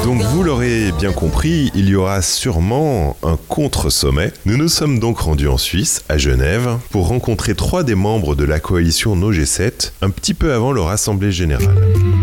Donc vous l'aurez bien compris, il y aura sûrement un contre-sommet. Nous nous sommes donc rendus en Suisse, à Genève, pour rencontrer 3 des membres de la coalition No G7, un petit peu avant leur assemblée générale.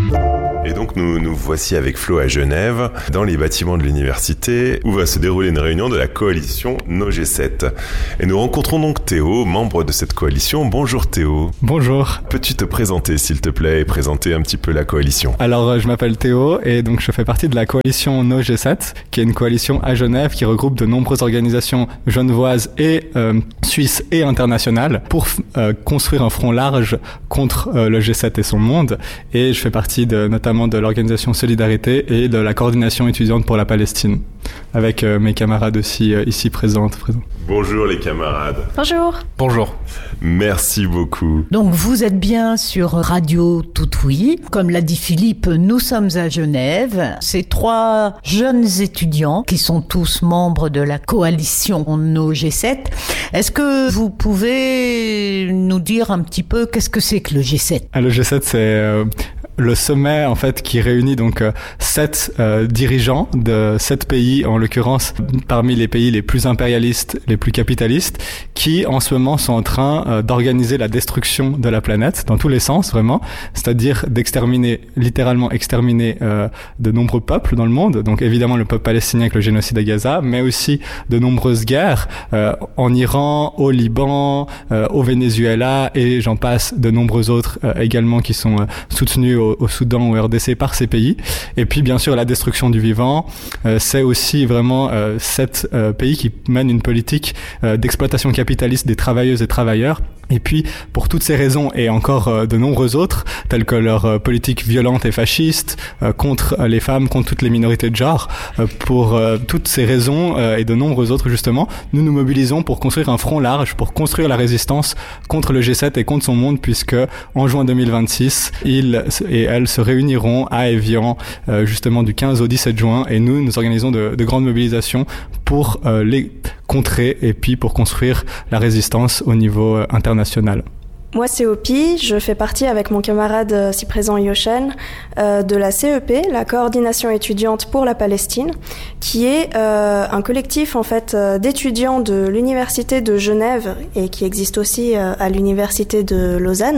Et donc nous voici avec Flo à Genève, dans les bâtiments de l'université, où va se dérouler une réunion de la coalition No G7. Et nous rencontrons donc Théo, membre de cette coalition. Bonjour Théo. Bonjour. Peux-tu te présenter s'il te plaît et présenter un petit peu la coalition ? Alors je m'appelle Théo et donc je fais partie de la coalition No G7, qui est une coalition à Genève qui regroupe de nombreuses organisations genevoises et suisses et internationales pour construire un front large contre le G7 et son monde. Et je fais partie notamment de l'organisation Solidarité et de la coordination étudiante pour la Palestine, avec mes camarades aussi ici présents. Bonjour les camarades. Bonjour. Bonjour. Merci beaucoup. Donc vous êtes bien sur Radio Toutoui. Comme l'a dit Philippe, nous sommes à Genève. C'est 3 jeunes étudiants qui sont tous membres de la coalition No G7. Est-ce que vous pouvez nous dire un petit peu qu'est-ce que c'est que le G7 ? Le G7, c'est le sommet en fait qui réunit donc 7 dirigeants de 7 pays, en l'occurrence parmi les pays les plus impérialistes, les plus capitalistes, qui en ce moment sont en train d'organiser la destruction de la planète dans tous les sens vraiment, c'est-à-dire littéralement exterminer de nombreux peuples dans le monde, donc évidemment le peuple palestinien avec le génocide à Gaza, mais aussi de nombreuses guerres en Iran, au Liban, au Venezuela et j'en passe, de nombreux autres également qui sont soutenus au Soudan, au RDC par ces pays. Et puis bien sûr la destruction du vivant, c'est aussi vraiment 7 pays qui mènent une politique d'exploitation capitaliste des travailleuses et travailleurs. Et puis, pour toutes ces raisons et encore de nombreuses autres, telles que leur politique violente et fasciste contre les femmes, contre toutes les minorités de genre, pour toutes ces raisons et de nombreuses autres justement, nous nous mobilisons pour construire un front large, pour construire la résistance contre le G7 et contre son monde, puisque en juin 2026, ils et elles se réuniront à Évian justement du 15 au 17 juin et nous organisons de grandes mobilisations pour les contrer et puis pour construire la résistance au niveau international. Moi, c'est Opi, je fais partie avec mon camarade si présent Yoshen de la CEP, la coordination étudiante pour la Palestine, qui est un collectif en fait d'étudiants de l'université de Genève et qui existe aussi à l'université de Lausanne,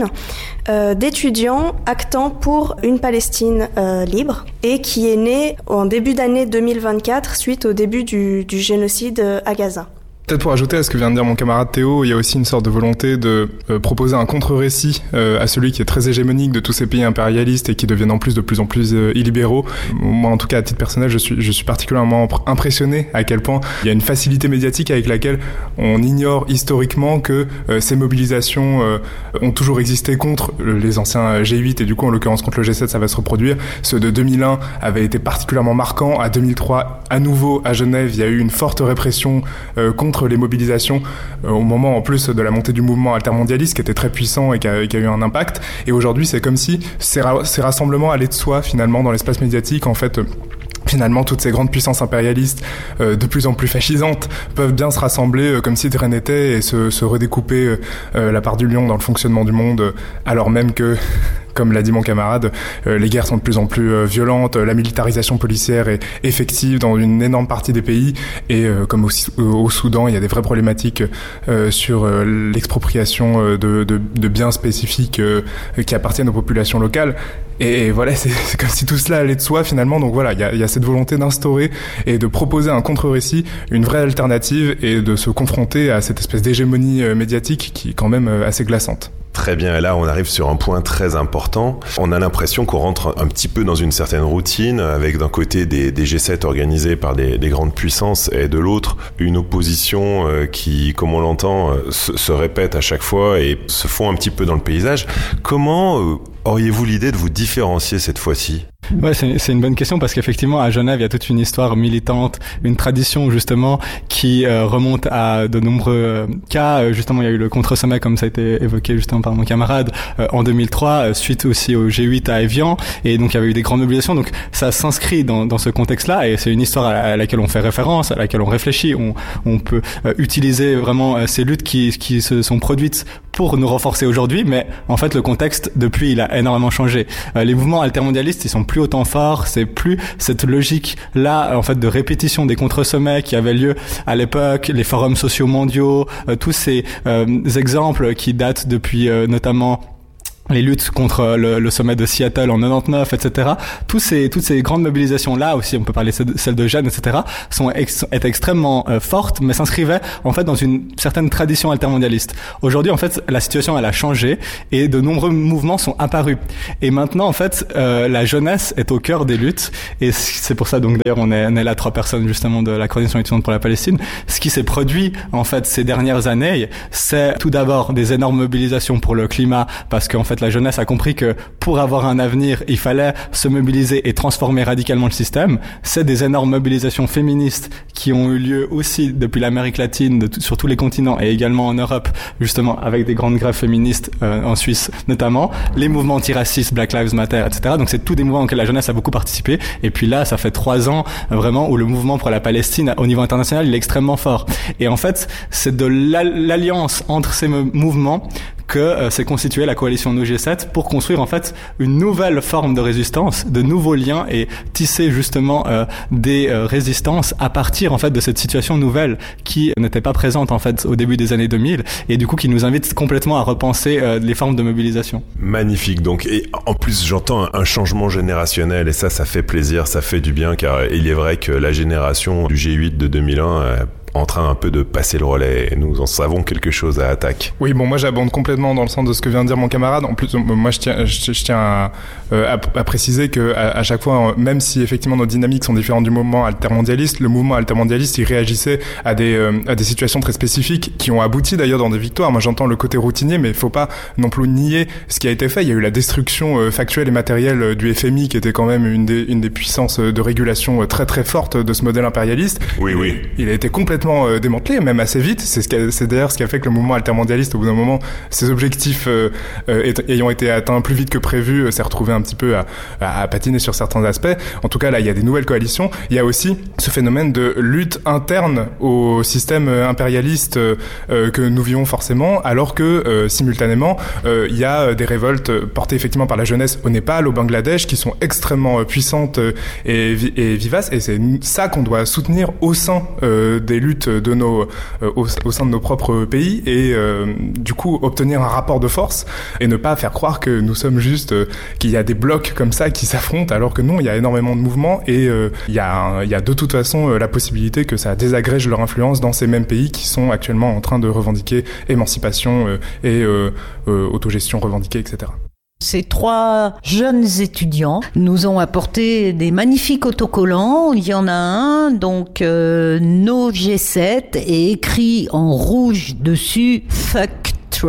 d'étudiants actant pour une Palestine libre et qui est né en début d'année 2024 suite au début du génocide à Gaza. Peut-être pour ajouter à ce que vient de dire mon camarade Théo, il y a aussi une sorte de volonté de proposer un contre-récit à celui qui est très hégémonique de tous ces pays impérialistes et qui deviennent en plus de plus en plus illibéraux. Moi, en tout cas, à titre personnel, je suis particulièrement impressionné à quel point il y a une facilité médiatique avec laquelle on ignore historiquement que ces mobilisations ont toujours existé contre les anciens G8 et du coup, en l'occurrence, contre le G7, ça va se reproduire. Ceux de 2001 avaient été particulièrement marquants. À 2003, à nouveau, à Genève, il y a eu une forte répression contre les mobilisations au moment en plus de la montée du mouvement altermondialiste qui était très puissant et qui a eu un impact. Et aujourd'hui, c'est comme si ces rassemblements allaient de soi finalement dans l'espace médiatique. En fait, finalement, toutes ces grandes puissances impérialistes de plus en plus fascisantes peuvent bien se rassembler comme si de rien n'était et se redécouper la part du lion dans le fonctionnement du monde, alors même que, comme l'a dit mon camarade, les guerres sont de plus en plus violentes, la militarisation policière est effective dans une énorme partie des pays et comme au Soudan, il y a des vraies problématiques sur l'expropriation de biens spécifiques qui appartiennent aux populations locales. Et voilà, c'est comme si tout cela allait de soi finalement. Donc voilà, il y a cette volonté d'instaurer et de proposer un contre-récit, une vraie alternative et de se confronter à cette espèce d'hégémonie médiatique qui est quand même assez glaçante. Très bien, et là on arrive sur un point très important. On a l'impression qu'on rentre un petit peu dans une certaine routine, avec d'un côté des G7 organisés par des grandes puissances, et de l'autre une opposition qui, comme on l'entend, se répète à chaque fois et se fond un petit peu dans le paysage. Comment auriez-vous l'idée de vous différencier cette fois-ci ? Ouais, c'est une bonne question parce qu'effectivement à Genève il y a toute une histoire militante, une tradition justement qui remonte à de nombreux cas. Justement il y a eu le contre-sommet comme ça a été évoqué justement par mon camarade en 2003 suite aussi au G8 à Évian et donc il y avait eu des grandes mobilisations, donc ça s'inscrit dans ce contexte-là et c'est une histoire à laquelle on fait référence, à laquelle on réfléchit, on peut utiliser vraiment ces luttes qui se sont produites pour nous renforcer aujourd'hui, mais en fait le contexte depuis il a énormément changé. Les mouvements altermondialistes ils sont plus autant forts, c'est plus cette logique là en fait de répétition des contre-sommets qui avaient lieu à l'époque, les forums sociaux mondiaux, tous ces exemples qui datent depuis notamment les luttes contre le sommet de Seattle en 99, etc. Toutes ces grandes mobilisations là aussi, on peut parler celles de Gênes, etc. étaient extrêmement fortes, mais s'inscrivaient en fait dans une certaine tradition altermondialiste. Aujourd'hui, en fait, la situation elle a changé et de nombreux mouvements sont apparus. Et maintenant, en fait, la jeunesse est au cœur des luttes et c'est pour ça donc d'ailleurs on est là 3 personnes justement de la coordination étudiante pour la Palestine. Ce qui s'est produit en fait ces dernières années, c'est tout d'abord des énormes mobilisations pour le climat parce qu'en fait la jeunesse a compris que pour avoir un avenir, il fallait se mobiliser et transformer radicalement le système. C'est des énormes mobilisations féministes qui ont eu lieu aussi depuis l'Amérique latine, sur tous les continents et également en Europe, justement avec des grandes grèves féministes en Suisse notamment. Les mouvements antiracistes, Black Lives Matter, etc. Donc c'est tous des mouvements auxquels la jeunesse a beaucoup participé. Et puis là, ça fait 3 ans vraiment où le mouvement pour la Palestine au niveau international, il est extrêmement fort. Et en fait, c'est de l'alliance entre ces mouvements que s'est constituée la coalition No G7 pour construire en fait une nouvelle forme de résistance, de nouveaux liens et tisser justement des résistances à partir en fait de cette situation nouvelle qui n'était pas présente en fait au début des années 2000 et du coup qui nous invite complètement à repenser les formes de mobilisation. Magnifique donc, et en plus j'entends un changement générationnel et ça fait plaisir, ça fait du bien car il est vrai que la génération du G8 de 2001 en train un peu de passer le relais. Nous en savons quelque chose à Attaque. Oui, bon, moi j'abonde complètement dans le sens de ce que vient de dire mon camarade. En plus, moi je tiens à préciser que à chaque fois, même si effectivement nos dynamiques sont différentes du mouvement altermondialiste, le mouvement altermondialiste il réagissait à des situations très spécifiques qui ont abouti d'ailleurs dans des victoires. Moi j'entends le côté routinier, mais il faut pas non plus nier ce qui a été fait. Il y a eu la destruction factuelle et matérielle du FMI qui était quand même une des puissances de régulation très très forte de ce modèle impérialiste. Oui. Il a été complètement démantelé, même assez vite. C'est d'ailleurs ce qui a fait que le mouvement altermondialiste, au bout d'un moment, ses objectifs ayant été atteints plus vite que prévu, s'est retrouvé un petit peu à patiner sur certains aspects. En tout cas, là, il y a des nouvelles coalitions. Il y a aussi ce phénomène de lutte interne au système impérialiste que nous vivons forcément, alors que simultanément, il y a des révoltes portées effectivement par la jeunesse au Népal, au Bangladesh, qui sont extrêmement puissantes et vivaces. Et c'est ça qu'on doit soutenir au sein des luttes de au sein de nos propres pays et du coup obtenir un rapport de force et ne pas faire croire que nous sommes juste qu'il y a des blocs comme ça qui s'affrontent alors que non, il y a énormément de mouvements et il y a de toute façon la possibilité que ça désagrège leur influence dans ces mêmes pays qui sont actuellement en train de revendiquer émancipation et autogestion revendiquée, etc. Ces 3 jeunes étudiants nous ont apporté des magnifiques autocollants. Il y en a un, donc No G7, et écrit en rouge dessus « Fuck Trump ».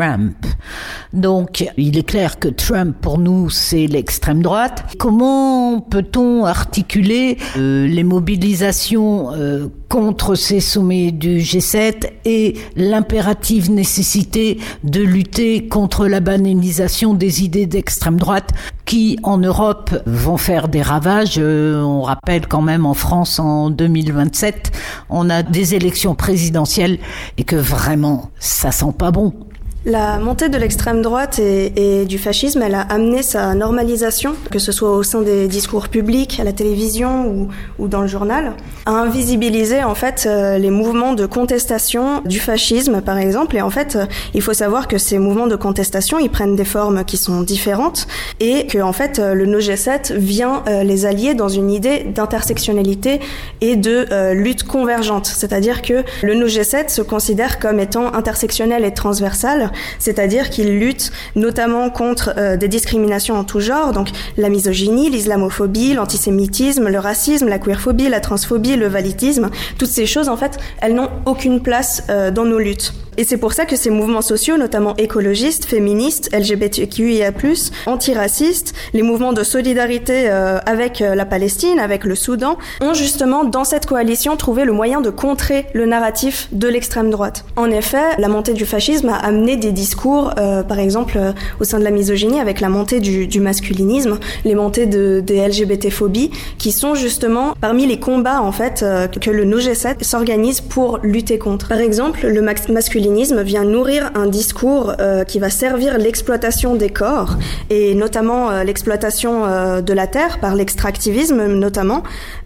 Donc, il est clair que Trump, pour nous, c'est l'extrême droite. Comment peut-on articuler les mobilisations contre ces sommets du G7 et l'impérative nécessité de lutter contre la banalisation des idées d'extrême droite qui, en Europe, vont faire des ravages. On rappelle quand même en France, en 2027, on a des élections présidentielles et que vraiment, ça sent pas bon. La montée de l'extrême droite et du fascisme, elle a amené sa normalisation, que ce soit au sein des discours publics, à la télévision ou dans le journal, à invisibiliser en fait les mouvements de contestation du fascisme par exemple. Et en fait, il faut savoir que ces mouvements de contestation, ils prennent des formes qui sont différentes et que en fait le No G7 vient les allier dans une idée d'intersectionnalité et de lutte convergente. C'est-à-dire que le No G7 se considère comme étant intersectionnel et transversal. C'est-à-dire qu'il lutte notamment contre des discriminations en tout genre, donc la misogynie, l'islamophobie, l'antisémitisme, le racisme, la queerphobie, la transphobie, le validisme. Toutes ces choses, en fait, elles n'ont aucune place dans nos luttes. Et c'est pour ça que ces mouvements sociaux, notamment écologistes, féministes, LGBTQIA+, antiracistes, les mouvements de solidarité avec la Palestine, avec le Soudan, ont justement, dans cette coalition, trouvé le moyen de contrer le narratif de l'extrême droite. En effet, la montée du fascisme a amené des discours, par exemple, au sein de la misogynie, avec la montée du masculinisme, les montées des LGBT-phobies, qui sont justement parmi les combats, en fait, que le No G7 s'organise pour lutter contre. Par exemple, le masculinisme masculinisme vient nourrir un discours qui va servir l'exploitation des corps et notamment l'exploitation de la terre par l'extractivisme notamment,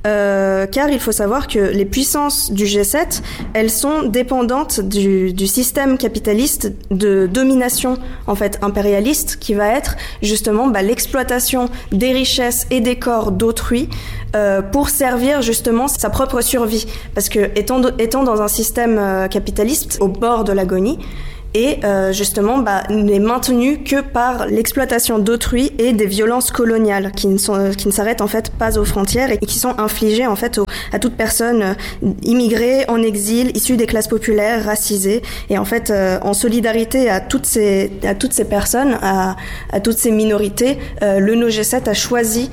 car il faut savoir que les puissances du G7, elles sont dépendantes du système capitaliste de domination en fait impérialiste qui va être justement l'exploitation des richesses et des corps d'autrui pour servir justement sa propre survie, parce que étant dans un système capitaliste au bord de l'agonie, et justement n'est maintenu que par l'exploitation d'autrui et des violences coloniales qui ne s'arrêtent en fait pas aux frontières et qui sont infligées en fait à toute personne immigrée en exil, issue des classes populaires, racisées, et en fait en solidarité à toutes ces personnes, à toutes ces minorités, le No-G7 a choisi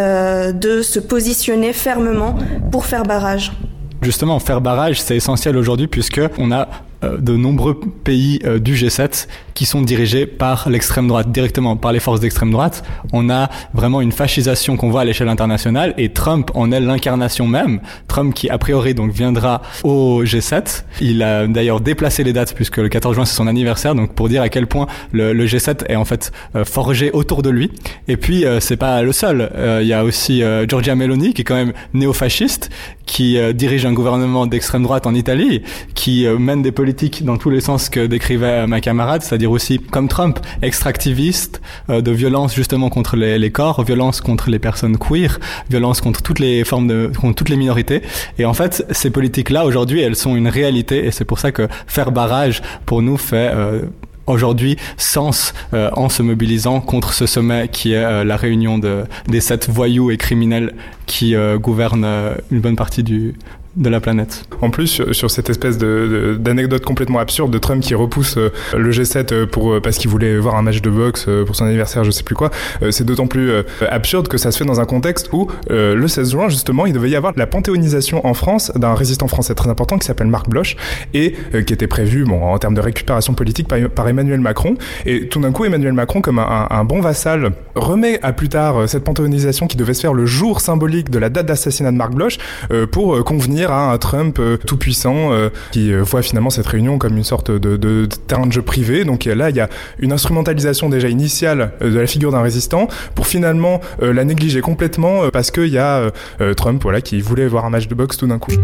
de se positionner fermement pour faire barrage. Justement, faire barrage, c'est essentiel aujourd'hui puisque on a de nombreux pays du G7 qui sont dirigés par l'extrême droite, directement par les forces d'extrême droite. On a vraiment une fascisation qu'on voit à l'échelle internationale et Trump en est l'incarnation même. Trump qui a priori donc viendra au G7. Il a d'ailleurs déplacé les dates puisque le 14 juin c'est son anniversaire, donc pour dire à quel point le G7 est en fait forgé autour de lui. Et puis c'est pas le seul. Il y a aussi Giorgia Meloni qui est quand même néo-fasciste, qui dirige un gouvernement d'extrême droite en Italie, qui mène des politiques dans tous les sens que décrivait ma camarade, c'est-à-dire aussi, comme Trump, extractiviste, de violence justement contre les corps, violence contre les personnes queer, violence contre toutes les formes contre toutes les minorités. Et en fait, ces politiques-là, aujourd'hui, elles sont une réalité et c'est pour ça que faire barrage, pour nous, fait aujourd'hui sens en se mobilisant contre ce sommet qui est la réunion des 7 voyous et criminels qui gouvernent une bonne partie de la planète. En plus, sur cette espèce d'anecdote complètement absurde de Trump qui repousse le G7 parce qu'il voulait voir un match de boxe pour son anniversaire, je sais plus quoi, c'est d'autant plus absurde que ça se fait dans un contexte où le 16 juin, justement, il devait y avoir la panthéonisation en France d'un résistant français très important qui s'appelle Marc Bloch et qui était prévu en termes de récupération politique par Emmanuel Macron. Et tout d'un coup, Emmanuel Macron, comme un bon vassal, remet à plus tard cette panthéonisation qui devait se faire le jour symbolique de la date d'assassinat de Marc Bloch pour convenir à un Trump tout puissant qui voit finalement cette réunion comme une sorte de terrain de jeu privé. Donc là, il y a une instrumentalisation déjà initiale de la figure d'un résistant pour finalement la négliger complètement parce qu'il y a Trump qui voulait voir un match de boxe tout d'un coup.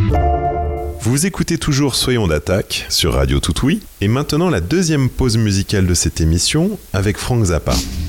Vous écoutez toujours Soyons d'attaque sur Radio Toutoui et maintenant la deuxième pause musicale de cette émission avec Frank Zappa.